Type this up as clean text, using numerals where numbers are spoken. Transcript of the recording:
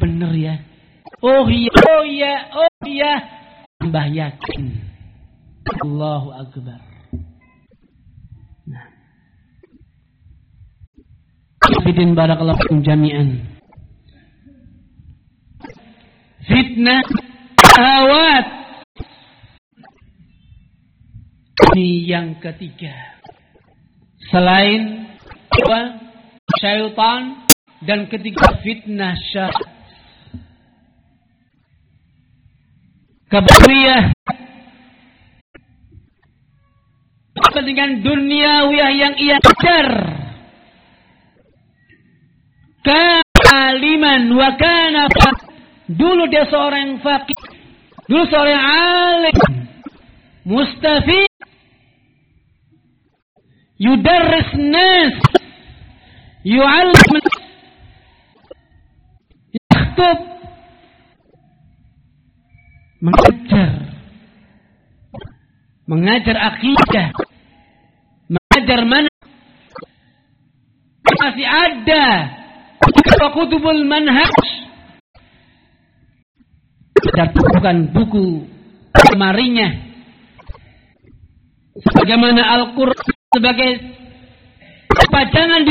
bener ya. Oh iya. Tambah yakin. Allahu Akbar. Nah. Bidin barakallahu fikum jami'an. Fitnah syahwat. Ini yang ketiga. Selain syaitan dan ketiga fitnah syahwat. Keberiyah. Kepentingan duniawiyah yang ia kejar. Kaliman wa kana dulu dia seorang faqih, dulu seorang alim, mustafid, yudarris nas, yu'allim, yaktub, mengajar akidah, mengajar mana masih ada kutubul manhaj. Bukan buku lemarinya sebagaimana Al-Quran sebagai pajangan di